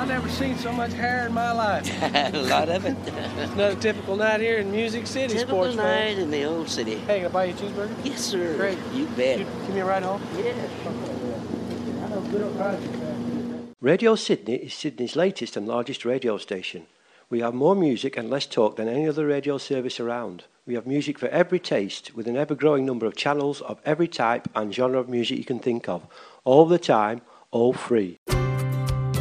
I've never seen so much hair in my life. A lot of it. It's another typical night here in Music City, Typical sports night fan. in the old city. Hey, can I buy you a cheeseburger? Yes, sir. Great. You bet. You give me a ride home? Yeah. Radio Sydney is Sydney's latest and largest radio station. We have more music and less talk than any other radio service around. We have music for every taste, with an ever-growing number of channels of every type and genre of music you can think of, all the time, all free.